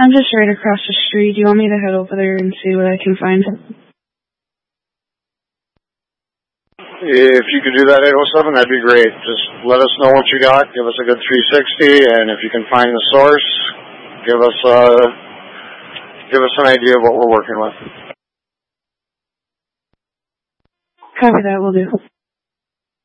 I'm just right across the street. Do you want me to head over there and see what I can find? If you could do that 807, that'd be great. Just let us know what you got. Give us a good 360, and if you can find the source, give us an idea of what we're working with. Copy that, will do.